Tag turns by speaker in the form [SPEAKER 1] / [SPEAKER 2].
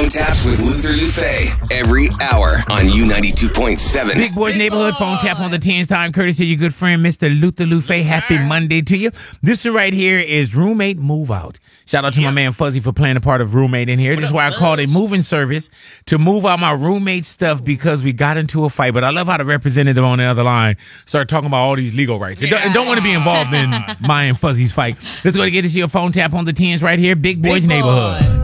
[SPEAKER 1] Phone Taps with Luther Lufe every hour on U92.7.
[SPEAKER 2] Big Boy's Neighborhood Phone Tap on the 10's time, courtesy of your good friend, Mr. Luther Lufe. Happy Monday to you. This one right here is Roommate Move Out. Shout out to my man Fuzzy for playing a part of Roommate in here. This is why I called a moving service to move out my roommate stuff because we got into a fight. But I love how the representative on the other line started talking about all these legal rights. And don't want to be involved in my and Fuzzy's fight. Let's go to get into your phone tap on the 10's right here. Big Boy's Neighborhood.